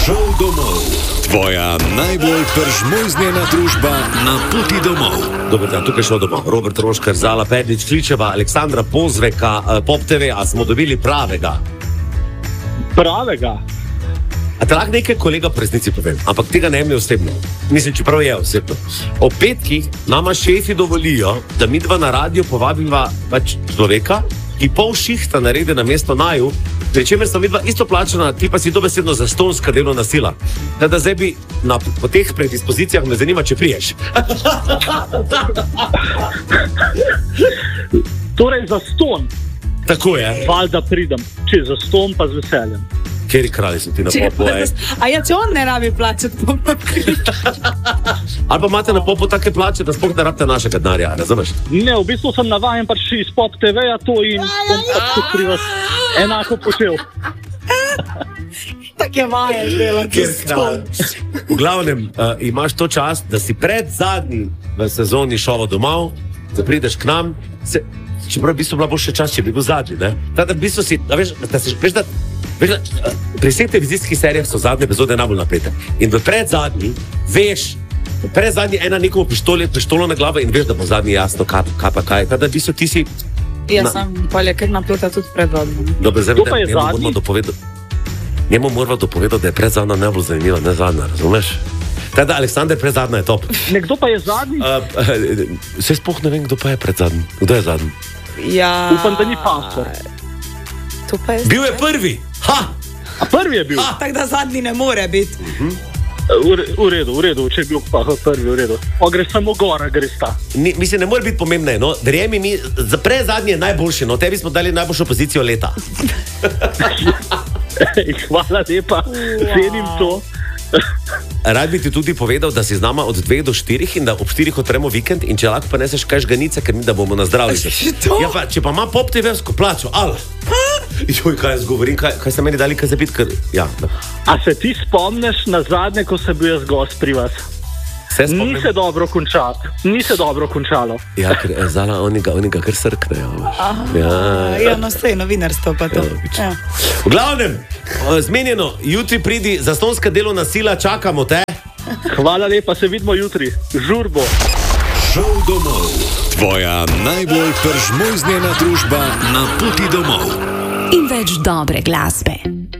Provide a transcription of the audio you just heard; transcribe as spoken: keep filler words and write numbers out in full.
Šel domov. Tvoja najbolj peržmojznjena družba na poti domov. Dober dan, tukaj Šel domov. Robert Roškar, Zala Pernič, Kličeva, Aleksandra Pozveka, Pop te ve, a smo dobili pravega? Pravega? A te lahko nekaj kolega po resnici povem, ampak tega ne jemlje osebno. Mislim, čeprav je osebno. Ob petkih nama šefi dovolijo, da mi dva na radio povabiva pač človeka, ki pol šihta naredi na mesto naju, pri čemer sta mi dva isto plačana, ti pa si dobesedno zastonska delovna sila. Da zdaj bi na, po teh predispozicijah me zanima, če priješ. Torej za ston. Tako je. Valjda pridem, če za ston pa z veseljem. Kjeri kralji so ti na popu, ej? A ja, če on ne rabi plačati, pa pa Ali pa imate na popu take plače, da sploh ne rabite našega denarja, razumeš? Ne, v bistvu sem navajen pač iz Pop te veja to in bom pač tudi pri vas enako počel. tak je vajen delati. V glavnem, uh, imaš to čast, da si pred zadnji v sezoni Šova domov, da prideš k nam, se, čeprav v bistvu bila bo še čas, če bi bil zadnji, ne? Tada v bistvu si, da veš, da si, veš, da Veš, pri vseh televizijskih serijah so zadnje epizode najbolj napete. In v predzadnji veš, v predzadnji ena nekomu pištolo, pištolo na glavo in veš, da bo zadnji jasno, kaj, kaj pa kaj. Tada v bistvu ti si... Jaz na... sem polje, ker napleta tudi predzadnji. Dobro, zdaj vem, njemu moramo dopovedati, njemu moramo dopovedati, da je predzadnja najbolj zanimiva, ne zadnja, razumeš? Tada Aleksander predzadnja je top. Nekdo pa je zadnji? Uh, uh, se sploh ne vem, kdo pa je predzadnji. Kdo je zadnji? Ja... Upam, da ni pastor. Je bil je prvi! Ha! A prvi je bil? Tako da zadnji ne more biti. Uh-huh. V redu, v redu, če je bil pa prvi, v redu. O, gre samo gora, gre sta. Ni, mislim, ne more biti pomembne, no. Verjemi mi, za predzadnji je najboljši, no. Tebi smo dali najboljšo pozicijo leta. Hvala lepa, wow. Cenim to. Rad bi ti tudi povedal, da si z nama od dveh do štirih in da ob štirih odpremo vikend in če lahko pa neseš kaj žganice, ker mi da bomo nazdravili. Ja, pa, če pa ima Pop te ve-vsko plačo, ali? Joj, kaj jaz govorim, kaj, kaj ste meni dali, kaj za bit, ker... Ja, a se ti spomniš na zadnje, ko se bil jaz gost pri vas? Ni se dobro končalo. Ni se dobro končalo. Ja, ker je Zala, oni ga, oni ga kar srknejo. Ja, ja, no sej, novinarstvo pa to. Ja, ja. V glavnem, zmenjeno, jutri pridi zastonska delovna sila, čakamo te. Hvala lepa, se vidimo jutri. Žurbo. Šel domov. Tvoja najbolj peržmojznjena družba na poti domov. In več dobre glasbe.